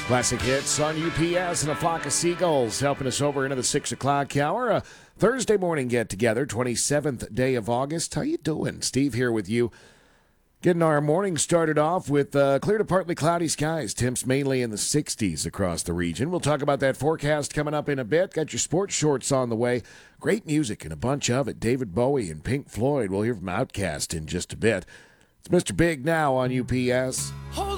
Classic hits on UPS and a flock of seagulls helping us over into the 6 o'clock hour. A Thursday morning get-together, 27th day of August. How you doing? Steve here with you. Getting our morning started off with clear to partly cloudy skies. Temps mainly in the 60s across the region. We'll talk about that forecast coming up in a bit. Got your sports shorts on the way. Great music and a bunch of it. David Bowie and Pink Floyd. We'll hear from Outkast in just a bit. It's Mr. Big now on UPS. Hold